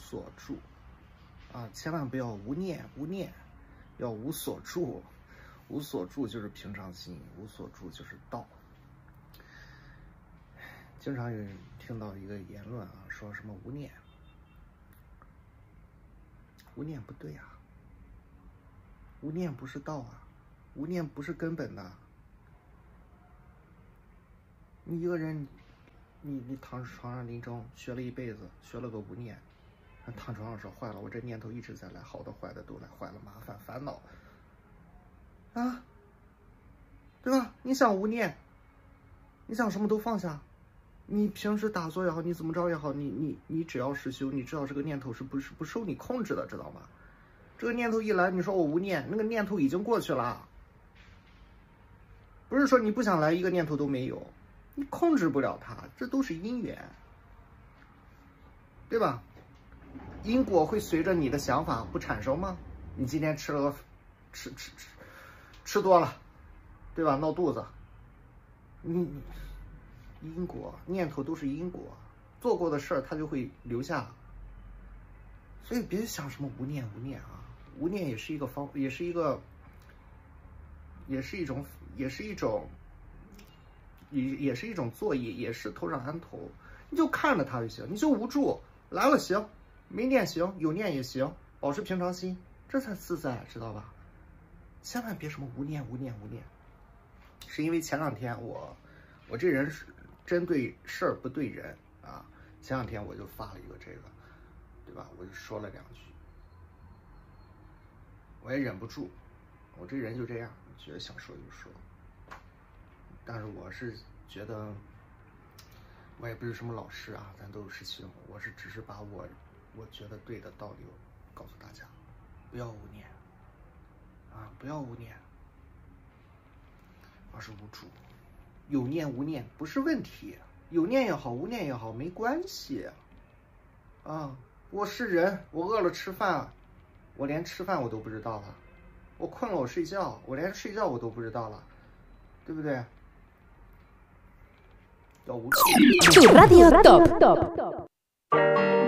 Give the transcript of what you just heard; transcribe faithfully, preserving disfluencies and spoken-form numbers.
所住啊，千万不要无念，无念要无所住，无所住就是平常心，无所住就是道。经常有人听到一个言论啊，说什么无念，无念不对啊，无念不是道啊，无念不是根本的。你一个人，你你躺床上临终学了一辈子，学了个无念，躺床上说坏了，我这念头一直在来，好的坏的都来，坏了麻烦烦恼啊，对吧？你想无念，你想什么都放下，你平时打坐也好，你怎么着也好，你你你只要是修，你知道这个念头是不是不受你控制的，知道吗？这个念头一来，你说我无念，那个念头已经过去了，不是说你不想来，一个念头都没有。你控制不了它，这都是因缘，对吧？因果会随着你的想法不产生吗？你今天吃了个吃吃吃吃多了，对吧？闹肚子，你因果念头都是因果，做过的事儿它就会留下。所以别想什么无念无念啊，无念也是一个方，也是一个，也是一种，也是一种。也也是一种作业，也是头上安头，你就看着它就行，你就无助，来了行，没念行，有念也行，保持平常心，这才自在，知道吧？千万别什么无念无念无念，是因为前两天我我这人是针对事儿不对人啊，前两天我就发了一个这个，对吧？我就说了两句，我也忍不住，我这人就这样，觉得想说就说。但是我是觉得，我也不是什么老师啊，咱都有师兄，我是只是把我我觉得对的道理告诉大家，不要无念啊，不要无念，而是无助。有念无念不是问题，有念也好，无念也好，没关系啊。我是人，我饿了吃饭，我连吃饭我都不知道了；我困了我睡觉，我连睡觉我都不知道了，对不对？要无助。 Radio Top.